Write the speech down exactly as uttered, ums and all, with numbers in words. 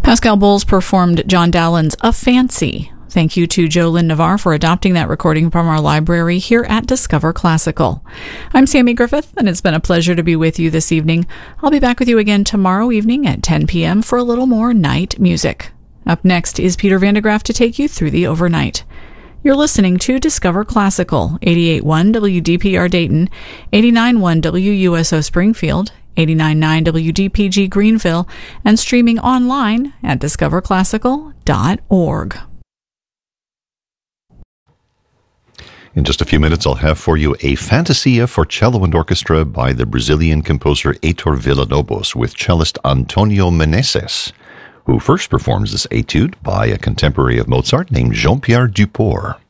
Pascal Bowles performed John Dowland's A Fancy. Thank you to Jolynn Navarre for adopting that recording from our library here at Discover Classical. I'm Sammy Griffith, and it's been a pleasure to be with you this evening. I'll be back with you again tomorrow evening at ten p.m. for a little more night music. Up next is Peter Vandegraff to take you through the overnight. You're listening to Discover Classical, eighty-eight point one W D P R Dayton, eighty-nine point one W U S O Springfield, eighty-nine point nine W D P G Greenville, and streaming online at discover classical dot org. In just a few minutes, I'll have for you a Fantasia for cello and orchestra by the Brazilian composer Heitor Villa-Lobos with cellist Antonio Meneses, who first performs this etude by a contemporary of Mozart named Jean-Pierre Duport.